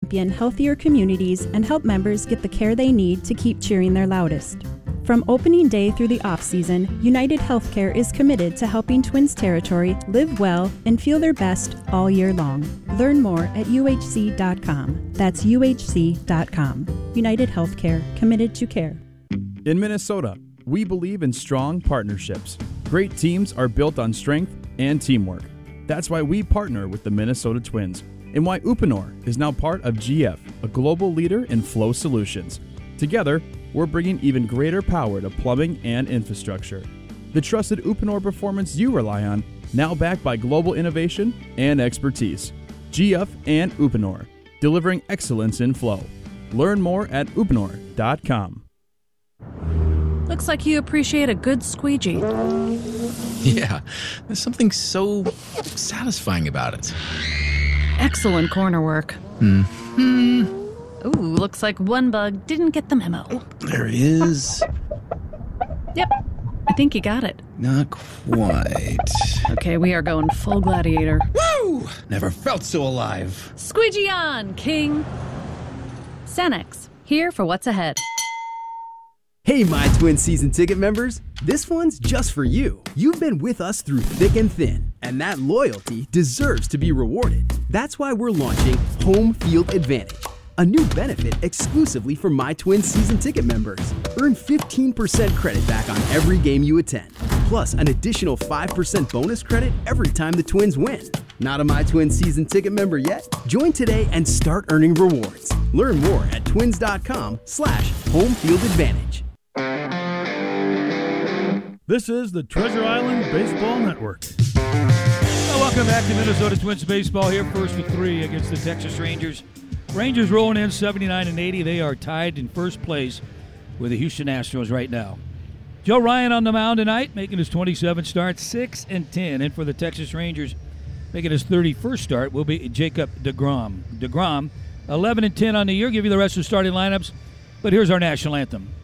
champion healthier communities and help members get the care they need to keep cheering their loudest. From opening day through the off-season, United Healthcare is committed to helping Twins Territory live well and feel their best all year long. Learn more at uhc.com. That's uhc.com. United Healthcare, committed to care. In Minnesota, we believe in strong partnerships. Great teams are built on strength and teamwork. That's why we partner with the Minnesota Twins and why Uponor is now part of GF, a global leader in flow solutions. Together, we're bringing even greater power to plumbing and infrastructure. The trusted Uponor performance you rely on, now backed by global innovation and expertise. GF and Uponor, delivering excellence in flow. Learn more at uponor.com. Looks like you appreciate a good squeegee. Yeah, there's something so satisfying about it. Excellent corner work. Ooh, looks like one bug didn't get the memo. There is. Yep, I think you got it. Not quite. Okay, we are going full gladiator. Woo! Never felt so alive. Squeegee on, King! Cenex, here for what's ahead. Hey, My Twin season ticket members, this one's just for you. You've been with us through thick and thin, and that loyalty deserves to be rewarded. That's why we're launching Home Field Advantage, a new benefit exclusively for My Twin season ticket members. Earn 15% credit back on every game you attend, plus an additional 5% bonus credit every time the Twins win. Not a My Twin season ticket member yet? Join today and start earning rewards. Learn more at twins.com/homefieldadvantage. This is the Treasure Island Baseball Network. Well, welcome back to Minnesota Twins baseball here. First to 3 against the Texas Rangers. Rangers rolling in 79-80. They are tied in first place with the Houston Astros right now. Joe Ryan on the mound tonight, making his 27th start, 6-10. And for the Texas Rangers, making his 31st start, will be Jacob deGrom. deGrom, 11-10 on the year. Give you the rest of the starting lineups. But here's our national anthem.